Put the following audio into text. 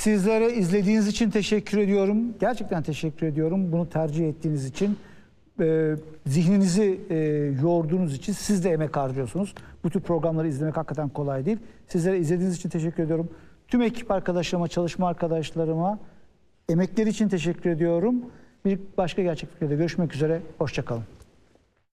Sizlere izlediğiniz için teşekkür ediyorum. Gerçekten teşekkür ediyorum. Bunu tercih ettiğiniz için. Zihninizi yorduğunuz için siz de emek harcıyorsunuz. Bu tür programları izlemek hakikaten kolay değil. Sizlere izlediğiniz için teşekkür ediyorum. Tüm ekip arkadaşlarıma, çalışma arkadaşlarıma emekleri için teşekkür ediyorum. Bir başka Gerçek Fikir'de görüşmek üzere. Hoşça kalın.